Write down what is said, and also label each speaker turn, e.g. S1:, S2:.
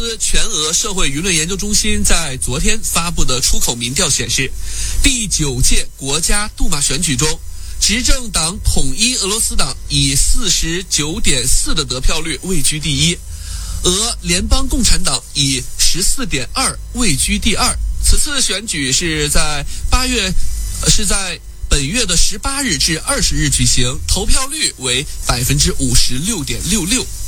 S1: 斯全俄社会舆论研究中心在昨天发布的出口民调显示，第9届国家杜马选举中，执政党统一俄罗斯党以 49.4% 的得票率位居第一，俄联邦共产党以 14.2% 位居第二。此次选举是在本月的18日至20日举行，投票率为 56.66%。